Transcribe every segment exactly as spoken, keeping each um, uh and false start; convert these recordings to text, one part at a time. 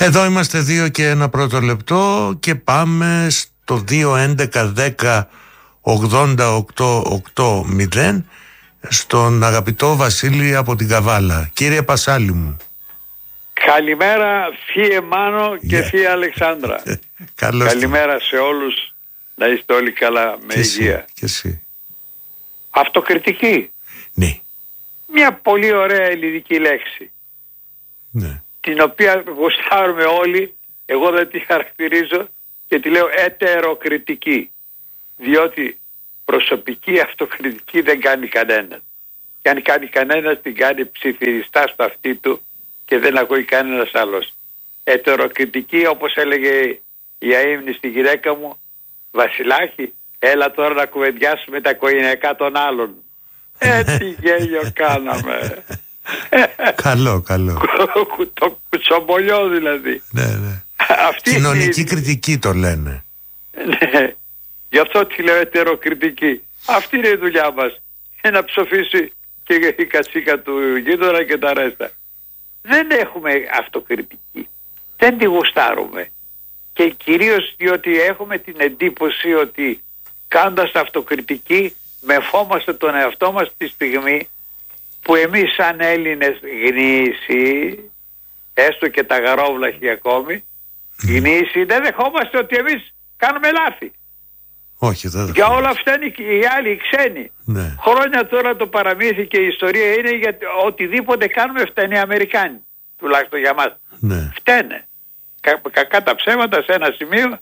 Εδώ είμαστε δύο και ένα πρώτο λεπτό και πάμε στο δύο έντεκα δέκα ογδόντα οκτώ ογδόντα στον αγαπητό Βασίλη από την Καβάλα. Κύριε Πασάλη μου. Καλημέρα θύε Μάνο και Yeah. θεία Αλεξάνδρα. Καλώς Καλημέρα σε όλους, να είστε όλοι καλά με και υγεία. εσύ, και εσύ. Αυτοκριτική. Ναι. Μια πολύ ωραία ελληνική λέξη, Ναι. την οποία γουστάρουμε όλοι. Εγώ δεν τη χαρακτηρίζω και τη λέω ετεροκριτική, διότι προσωπική αυτοκριτική δεν κάνει κανένας. Και αν κάνει κανένας, την κάνει ψιθυριστά στο αυτί του και δεν ακούει κανένας άλλος. Ετεροκριτική, όπως έλεγε η αείμνη στη γυναίκα μου, Βασιλάκη, έλα τώρα να κουβεντιάσουμε τα οικογενειακά των άλλων. Έτσι γέλιο κάναμε. Καλό, καλό. Το κουτσομπολιό δηλαδή. Ναι, ναι. Αυτή Κοινωνική είναι... κριτική το λένε. Ναι, γι' αυτό τη λέω ετεροκριτική. Αυτή είναι η δουλειά μας. Να ψοφήσει και η κατσίκα του γείτονα και τα ρέστα. Δεν έχουμε αυτοκριτική. Δεν τη γουστάρουμε. Και κυρίως διότι έχουμε την εντύπωση ότι κάνοντας αυτοκριτική μεφόμαστε τον εαυτό μας τη στιγμή που εμείς σαν Έλληνες γνήσιοι, έστω και τα γαρόβλαχοι ακόμη, γνήσιοι, δεν δεχόμαστε ότι εμείς κάνουμε λάθη. Όχι, δεν Για όλα αυτά είναι και οι άλλοι οι ξένοι. Ναι. Χρόνια τώρα το παραμύθι και η ιστορία είναι γιατί οτιδήποτε κάνουμε φταίνει οι Αμερικάνοι. Τουλάχιστον για μας. Ναι. Φταίνε. Κα, κακά τα ψέματα σε ένα σημείο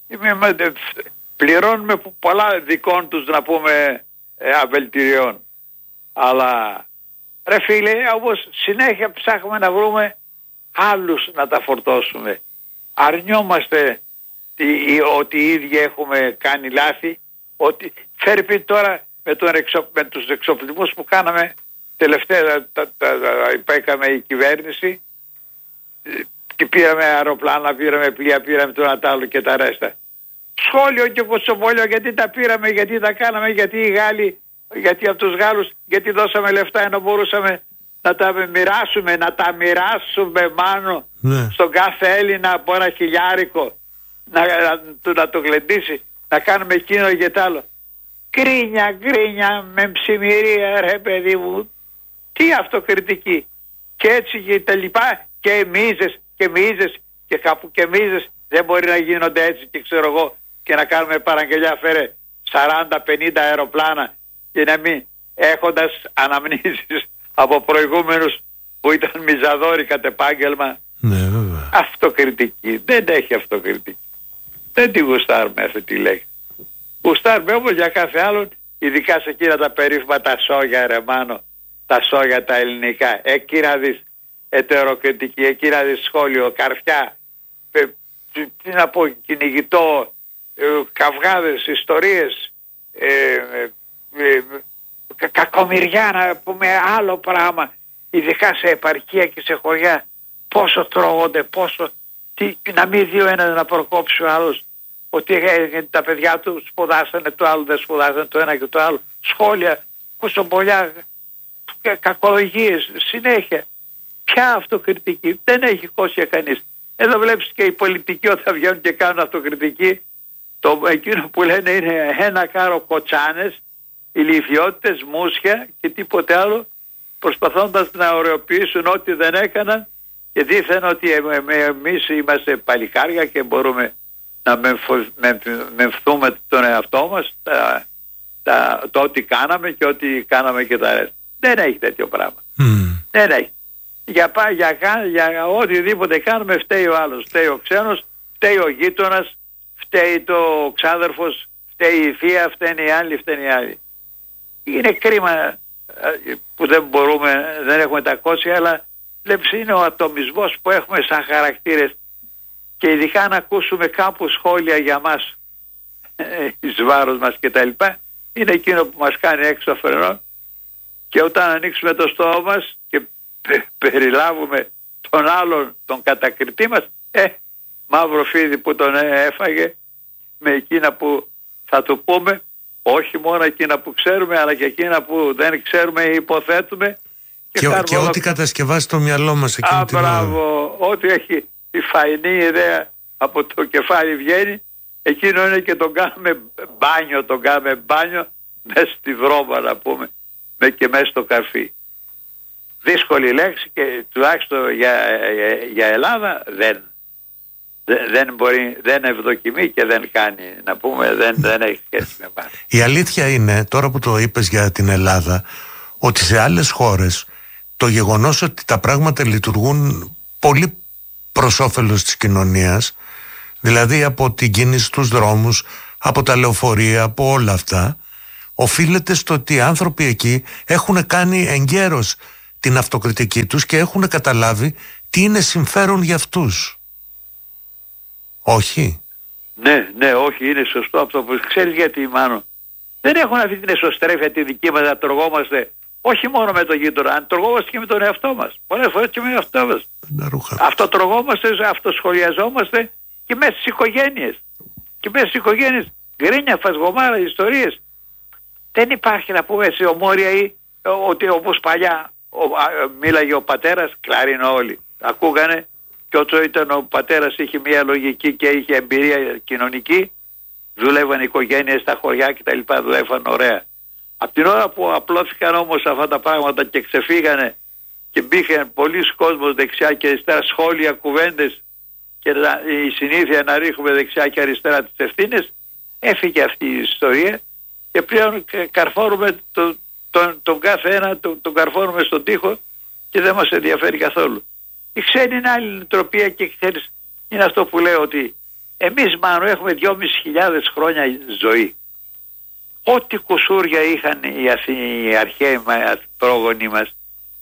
πληρώνουμε πολλά δικών τους, να πούμε, ε, αβελτηριών. Αλλά ρε φίλε, όπως συνέχεια ψάχνουμε να βρούμε άλλους να τα φορτώσουμε. Αρνιόμαστε ότι οι ίδιοι έχουμε κάνει λάθη, ότι φέρει τώρα με, τον εξο, με τους εξοπλισμούς που κάναμε τελευταία, τα, τα, τα, τα, έκαμε η κυβέρνηση και πήραμε αεροπλάνα, πήραμε πλοία, πήραμε το Νατάλο και τα ρέστα. Σχόλιο και κοτσοβόλιο, γιατί τα πήραμε, γιατί τα κάναμε, γιατί οι Γάλλοι, γιατί από τους Γάλλους, γιατί δώσαμε λεφτά ενώ μπορούσαμε να τα μοιράσουμε, να τα μοιράσουμε μάνο Ναι. στον κάθε Έλληνα από ένα χιλιάρικο, να, να, να το γλεντήσει, να κάνουμε εκείνο και τ' άλλο. Γκρίνια, γκρίνια, με ψημυρία ρε παιδί μου, τι αυτοκριτική. Και έτσι και τα λοιπά, και μίζες και μίζες και κάπου και μίζες δεν μπορεί να γίνονται έτσι και ξέρω εγώ και να κάνουμε παραγγελιά, φέρε σαράντα πενήντα αεροπλάνα και να μην έχοντας αναμνήσεις από προηγούμενους που ήταν μιζαδόροι κατ' επάγγελμα. Ναι, βέβαια. Αυτοκριτική. Δεν έχει αυτοκριτική. Δεν τη γουστάρουμε αυτή τη λέξη. Γουστάρουμε όμως για κάθε άλλον, ειδικά σε εκείνα τα περίφημα τα σόγια ρε Μάνο, τα σόγια τα ελληνικά. Εκεί να δεις ετεροκριτική, εκεί να δεις σχόλιο, καρφιά, ε, τι να πω, κυνηγητό, ε, καυγάδες, ιστορίες, ε, ε, ε, κα, κακομοιριά να πούμε, άλλο πράγμα, ειδικά σε επαρχία και σε χωριά, πόσο τρώγονται, πόσο, τι, να μην δει ο ένας να προκόψει ο άλλος, ότι ε, τα παιδιά του σπουδάσανε, το άλλο δεν σπουδάσανε, το ένα και το άλλο, σχόλια, κουσομπολιά, κα, κακολογίες, συνέχεια. Ποια αυτοκριτική, δεν έχει κόσια κανείς. Εδώ βλέπεις και οι πολιτικοί όταν βγαίνουν και κάνουν αυτοκριτική, το εκείνο που λένε είναι ένα κάρο κοτσάνες, ηλιθιότητες, μουσια και τίποτε άλλο, προσπαθώντας να ωρεοποιήσουν ό,τι δεν έκαναν και δήθεν ότι εμείς είμαστε παλικάρια και μπορούμε να μεμφθούμε τον εαυτό μας, τα, τα, το ό,τι κάναμε και ό,τι κάναμε και τα ρέστα. Δεν έχει τέτοιο πράγμα. Mm. Δεν έχει. Για, για, για, για οτιδήποτε κάνουμε φταίει ο άλλος, φταίει ο ξένος, φταίει ο γείτονας, φταίει το ξάδερφος, φταίει η θεία, φταίνει οι άλλοι, φταίνει οι άλλοι. Είναι κρίμα που δεν μπορούμε, δεν έχουμε τα κόσια, αλλά βλέπεις είναι ο ατομισμός που έχουμε σαν χαρακτήρες και ειδικά να ακούσουμε κάπου σχόλια για μας εις βάρος μας και τα λοιπά, είναι εκείνο που μας κάνει έξω φρενών και όταν ανοίξουμε το στόμα μας και πε, περιλάβουμε τον άλλον, τον κατακριτή μας, ε, μαύρο φίδι που τον έφαγε με εκείνα που θα του πούμε, όχι μόνο εκείνα που ξέρουμε αλλά και εκείνα που δεν ξέρουμε ή υποθέτουμε και, και, και ό,τι κατασκευάσει το μοιαλό μας εκείνη Α, την μπράβο, ό,τι έχει η φαϊνή ιδέα από το κεφάλι βγαίνει, εκείνο είναι και τον κάνουμε μπάνιο, τον κάνουμε μπάνιο μέσα στη βρώμα, να πούμε, και μέσα στο καρφί. Δύσκολη λέξη και τουλάχιστον για, για, για Ελλάδα δεν, δεν μπορεί, δεν ευδοκιμεί και δεν κάνει, να πούμε, δεν, δεν έχει σχέση με εμάς. Η αλήθεια είναι, τώρα που το είπες για την Ελλάδα, ότι σε άλλες χώρες το γεγονός ότι τα πράγματα λειτουργούν πολύ προς όφελος της κοινωνίας, δηλαδή από την κίνηση στους δρόμους, από τα λεωφορεία, από όλα αυτά, οφείλεται στο ότι οι άνθρωποι εκεί έχουν κάνει εγκαίρως την αυτοκριτική τους και έχουν καταλάβει τι είναι συμφέρον για αυτούς. Όχι? Ναι, ναι, όχι, είναι σωστό αυτό που ξέρεις, γιατί μάλλον δεν έχουν αυτή την εσωστρέφεια τη δική μας να τοργόμαστε όχι μόνο με τον γείτονα, αν τοργόμαστε και με τον εαυτό μας. Πολλές φορές και με τον εαυτό μας. Αυτοτρογόμαστε, αυτοσχολιαζόμαστε και μέσα στις οικογένειες. Και μέσα στις οικογένειες γκρίνια, φασγωμάρα, ιστορίες. Δεν υπάρχει, να πούμε, σε ομόρια ή ότι όπως παλιά ο, α, μίλαγε ο πατέρας, κλαρίνο όλοι. Ακούγανε, και όσο ήταν ο πατέρας είχε μια λογική και είχε εμπειρία κοινωνική, δουλεύαν οι οικογένειες στα χωριά και τα λοιπά, δουλεύαν ωραία. Από την ώρα που απλώθηκαν όμως αυτά τα πράγματα και ξεφύγανε και μπήκαν πολλοί κόσμος δεξιά και αριστερά, σχόλια, κουβέντες και η συνήθεια να ρίχνουμε δεξιά και αριστερά τις ευθύνες, έφυγε αυτή η ιστορία και πλέον καρφώνουμε το, τον, τον κάθε ένα, τον, τον καρφώνουμε στον τοίχο και δεν μας ενδιαφέρει καθόλου. Η ξένη είναι άλλη νοοτροπία και ξέρεις, είναι αυτό που λέω, ότι εμείς μάλλον έχουμε δυόμισι χιλιάδες χρόνια ζωή. Ό,τι κουσούρια είχαν οι, Αθη, οι αρχαίοι πρόγονοι μας,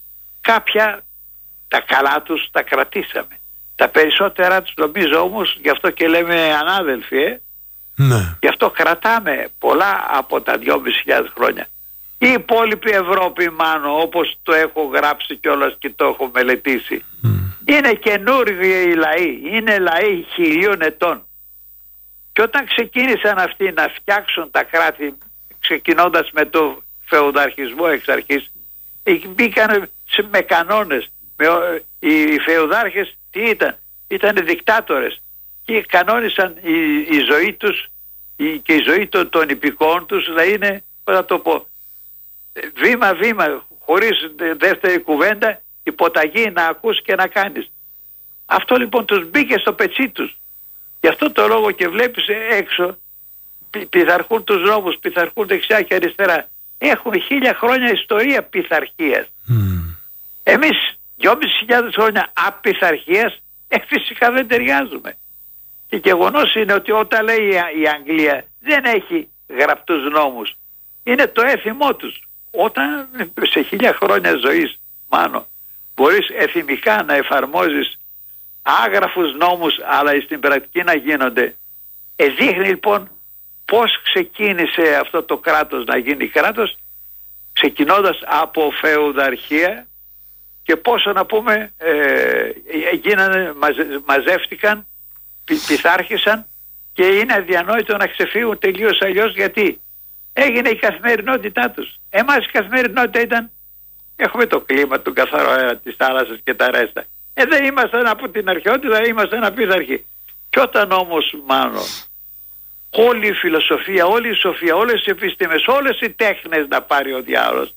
κάποια τα καλά τους τα κρατήσαμε. Τα περισσότερα τους νομίζω όμως, γι' αυτό και λέμε ανάδελφοι, ε, ναι. Γι' αυτό κρατάμε πολλά από τα δυόμισι χιλιάδες χρόνια. Η υπόλοιπη Ευρώπη, μάλλον, όπως το έχω γράψει κιόλας και το έχω μελετήσει, mm. είναι καινούργιοι οι λαοί, είναι λαοί χιλίων ετών. Και όταν ξεκίνησαν αυτοί να φτιάξουν τα κράτη, ξεκινώντας με το φεουδαρχισμό εξ αρχής, μπήκαν με κανόνες. Με, οι φεουδάρχες τι ήταν? Ήταν δικτάτορες και κανόνισαν η, η ζωή τους η, και η ζωή των, των υπηκόων τους να είναι, πώς να το πω, βήμα-βήμα, χωρίς δεύτερη κουβέντα, υποταγή να ακούς και να κάνεις. Αυτό λοιπόν τους μπήκε στο πετσί τους. Γι' αυτό το λόγο και βλέπεις έξω πει, πειθαρχούν τους νόμους, πειθαρχούν δεξιά και αριστερά. Έχουν χίλια χρόνια ιστορία πειθαρχίας. Mm. Εμείς δυόμισι χιλιάδες χρόνια απειθαρχίας, ε, φυσικά δεν ταιριάζουμε. Και γεγονός είναι ότι όταν λέει η Αγγλία δεν έχει γραπτούς νόμους, είναι το έθιμό τους. Όταν σε χίλια χρόνια ζωής, μάνο, μπορείς εθιμικά να εφαρμόζεις άγραφους νόμους, αλλά στην πρακτική να γίνονται, ε, δείχνει λοιπόν πώς ξεκίνησε αυτό το κράτος να γίνει κράτος, ξεκινώντας από φεουδαρχία, και πόσο να πούμε ε, γίνανε, μαζε, μαζεύτηκαν, πει, πειθάρχησαν, και είναι αδιανόητο να ξεφύγουν τελείως αλλιώς, γιατί έγινε η καθημερινότητά τους. Εμάς η καθημερινότητα ήταν, έχουμε το κλίμα, τον καθαρό αέρα της θάλασσας και τα ρέστα. Ε, δεν ήμασταν από την αρχαιότητα, ήμασταν απειθαρχοί. Και όταν όμως, μάλλον, όλη η φιλοσοφία, όλη η σοφία, όλες οι επιστήμες, όλες οι τέχνες να πάρει ο διάολος,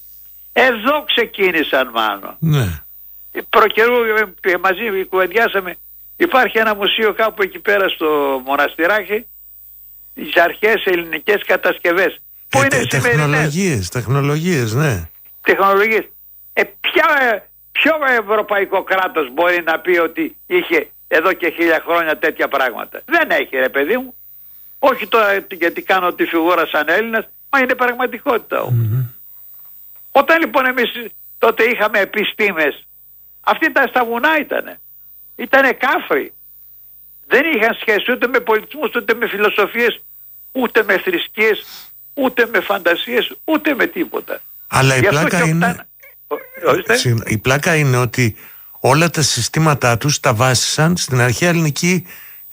εδώ ξεκίνησαν μάλλον. Ναι. Προκαιρού μαζί κουβεντιάσαμε, υπάρχει ένα μουσείο κάπου εκεί πέρα στο Μοναστηράκι, τις αρχαίες ελληνικές κατασκευές. Πού ε, είναι τε, τεχνολογίες, τεχνολογίες, ναι. Τεχνολογίες. Ε, ποια, ποιο ευρωπαϊκό κράτος μπορεί να πει ότι είχε εδώ και χίλια χρόνια τέτοια πράγματα? Δεν έχει, ρε παιδί μου. Όχι τώρα γιατί κάνω τη φιγούρα σαν Έλληνας, μα είναι πραγματικότητα. Mm-hmm. Όταν λοιπόν εμείς τότε είχαμε επιστήμες, αυτοί ήταν στα βουνά, ήτανε. Ήτανε κάφροι. Δεν είχαν σχέση ούτε με πολιτισμούς, ούτε με φιλοσοφίες, ούτε με θρησκείες, ούτε με φαντασίες, ούτε με τίποτα. Αλλά η πλάκα, είναι... Ορίστε. η πλάκα είναι ότι όλα τα συστήματά τους τα βάσισαν στην αρχαία ελληνική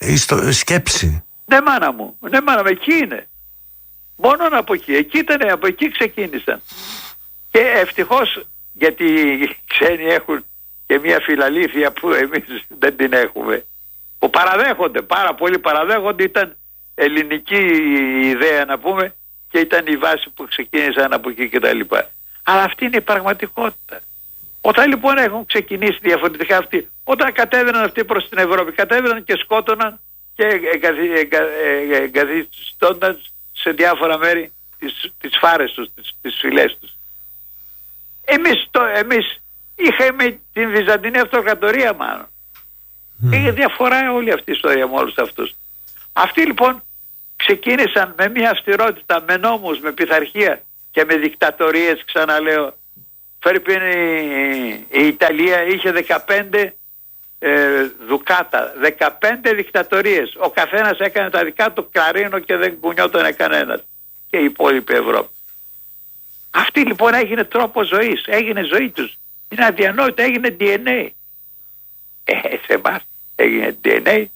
σκέψη. Ναι, μάνα μου, ναι, μάνα μου, εκεί είναι. Μόνο από εκεί, εκεί ήταν, από εκεί ξεκίνησαν. Και ευτυχώς, γιατί οι ξένοι έχουν και μια φιλαλήθεια που εμείς δεν την έχουμε. Που παραδέχονται, πάρα πολλοί παραδέχονται, ήταν ελληνική η ιδέα να πούμε και ήταν η βάση που ξεκίνησαν από εκεί κτλ. Αλλά αυτή είναι η πραγματικότητα. Όταν λοιπόν έχουν ξεκινήσει διαφορετικά αυτοί, όταν κατέβαιναν αυτοί προς την Ευρώπη, κατέβαιναν και σκότωναν και εγκαθιστώνταν σε διάφορα μέρη τις, τις φάρες τους, τις, τις φυλές τους. Εμείς, το, εμείς είχαμε την Βυζαντινή Αυτοκρατορία μάλλον. Mm. Είχε διαφορά όλη αυτή η ιστορία με όλους αυτούς. Αυτοί λοιπόν ξεκίνησαν με μια αυστηρότητα, με νόμους, με πειθαρχία και με δικτατορίες, ξαναλέω. Φερρυπίν η, η Ιταλία είχε δεκαπέντε ε, δουκάτα, δεκαπέντε δικτατορίες. Ο καθένας έκανε τα δικά του, κλαρίνο και δεν κουνιόταν κανένας. Και η υπόλοιπη Ευρώπη. Αυτή λοιπόν έγινε τρόπο ζωής, έγινε ζωή τους. Είναι αδιανόητο, έγινε ντι εν έι. Ε, σε εμάς έγινε ντι εν έι.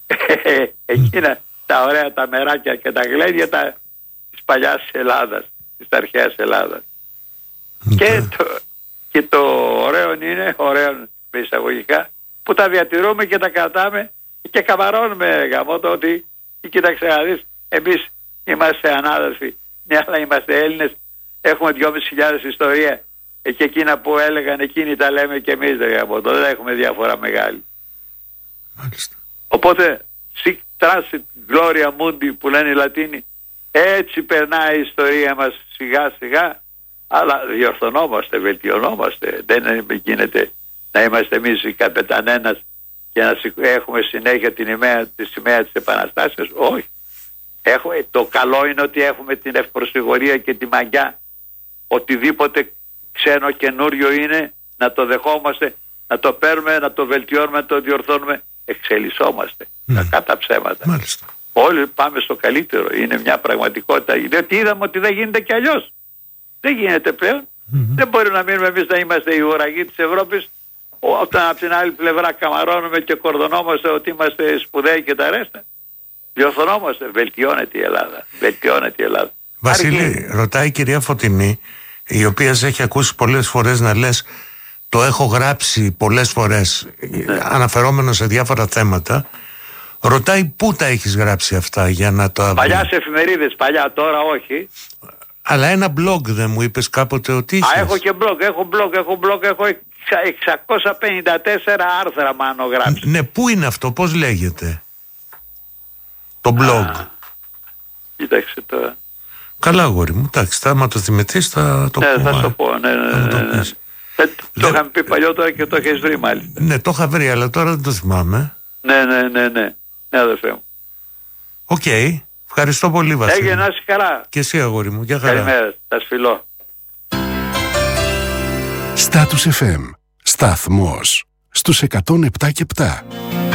Εκείνα τα ωραία τα μεράκια και τα γλέντια τα, της παλιάς Ελλάδας, της αρχαίας Ελλάδας. Okay. Και, το, και το ωραίο είναι, ωραίο με εισαγωγικά, που τα διατηρούμε και τα κρατάμε και καμαρώνουμε γαμώτο ότι κοίταξε να δεις, εμείς είμαστε ανάδελφοι, ναι, αλλά είμαστε Έλληνες, έχουμε δυόμισι χιλιάδες ιστορία και εκείνα που έλεγαν εκείνοι τα λέμε και εμείς γαμώτο, δεν έχουμε διαφορά μεγάλη. Μάλιστα. Οπότε sic transit gloria mundi που λένε οι Λατίνοι, έτσι περνάει η ιστορία μας σιγά σιγά, αλλά διορθωνόμαστε, βελτιωνόμαστε. Δεν γίνεται να είμαστε εμείς οι καπετανένας και να έχουμε συνέχεια την ημέρα, τη σημαία της Επαναστάσεως. Όχι. Έχουμε, το καλό είναι ότι έχουμε την ευπροσυγωρία και τη μαγιά. Οτιδήποτε ξένο καινούριο είναι να το δεχόμαστε, να το παίρνουμε, να το βελτιώνουμε, να το διορθώνουμε. Εξελισσόμαστε. Mm. Κατά ψέματα. Μάλιστα. Όλοι πάμε στο καλύτερο. Είναι μια πραγματικότητα. Διότι είδαμε ότι δεν γίνεται κι αλλιώς. Δεν γίνεται πλέον. Mm-hmm. Δεν μπορεί να μείνουμε εμείς να είμαστε οι ουραγοί της Ευρώπης, όταν από την άλλη πλευρά καμαρώνουμε και κορδωνόμαστε ότι είμαστε σπουδαίοι και τα ρέστα. Διορθωνόμαστε. Βελτιώνεται η Ελλάδα. Βελτιώνεται η Ελλάδα. Βασίλη, Άρα... ρωτάει η κυρία Φωτεινή, η οποία σε έχει ακούσει πολλές φορές να λες το έχω γράψει πολλές φορές, ναι, αναφερόμενο σε διάφορα θέματα. Ρωτάει πού τα έχεις γράψει αυτά για να τα... Παλιά σε εφημερίδες, παλιά, τώρα όχι. Αλλά ένα blog δεν μου είπες κάποτε ότι είχες? Α, έχω και blog, έχω blog, έχω blog, έχω εξακόσια πενήντα τέσσερα άρθρα μάνο γράψει. Ναι, πού είναι αυτό, πώς λέγεται το blog? Α, κοίταξε τώρα. Καλά αγόρι μου, εντάξει, άμα το θυμηθείς θα το ναι, πω. Ναι, θα το πω, ναι, ναι, ναι, ναι. Το, το είχαμε πει παλιότερα και το έχεις βρει μάλιστα. Ναι, το είχα βρει, αλλά τώρα δεν το θυμάμαι. Ναι, ναι, ναι, ναι, ναι, αδερφέ μου. Οκ, okay. Ευχαριστώ πολύ Βασίλη. Έγινε, να είσαι καλά. Και εσύ αγόρι μου, για χαρά. Καλημέρα, τα σφυλώ. Status εφ εμ, σταθμός στους εκατόν επτά και επτά.